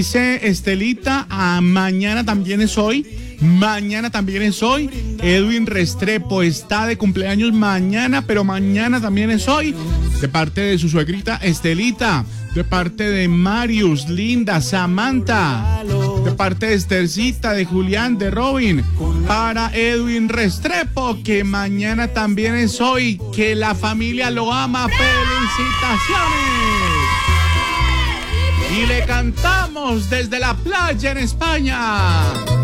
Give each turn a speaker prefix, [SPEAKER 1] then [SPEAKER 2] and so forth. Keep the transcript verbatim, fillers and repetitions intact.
[SPEAKER 1] Dice Estelita, ah, mañana también es hoy. Mañana también es hoy. Edwin Restrepo está de cumpleaños mañana, pero mañana también es hoy. De parte de su suegrita Estelita. De parte de Marius, Linda, Samantha. De parte de Estercita, de Julián, de Robin. Para Edwin Restrepo, que mañana también es hoy. Que la familia lo ama. ¡Felicitaciones! Y le cantamos desde la playa en España.